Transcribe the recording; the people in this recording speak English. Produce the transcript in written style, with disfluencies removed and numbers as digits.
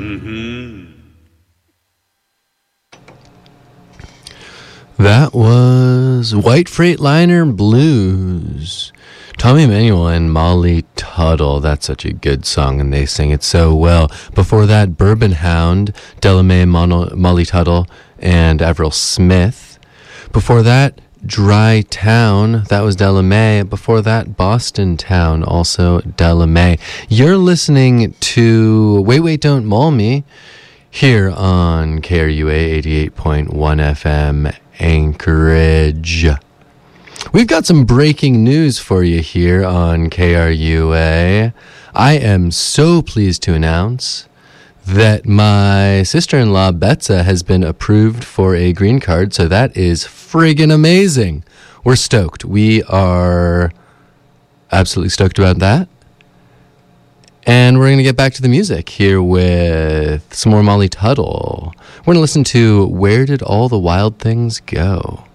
That was White Freightliner Blues. Tommy Emmanuel and Molly Tuttle. That's such a good song, and they sing it so well. Before that, Bourbon Hound, Delamay, Molly Tuttle, and Avril Smith. Before that, Dry Town. That was Delamay. Before that, Boston Town, also Delamay. You're listening to Wait, Wait, Don't Maul Me here on KRUA 88.1 FM Anchorage. We've got some breaking news for you here on KRUA. I am so pleased to announce that my sister-in-law Betsa has been approved for a green card, so that is friggin' amazing. We're stoked. We are absolutely stoked about that. And we're going to get back to the music here with some more Molly Tuttle. We're going to listen to Where Did All the Wild Things Go?